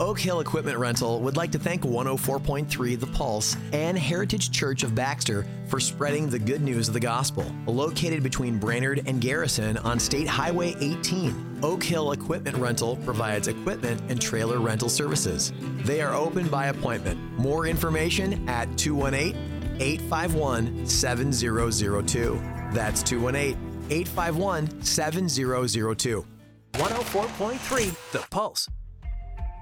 Oak Hill Equipment Rental would like to thank 104.3 The Pulse and Heritage Church of Baxter for spreading the good news of the gospel. Located between Brainerd and Garrison on State Highway 18, Oak Hill Equipment Rental provides equipment and trailer rental services. They are open by appointment. More information at 218-851-7002. That's 218-851-7002. 104.3 The Pulse.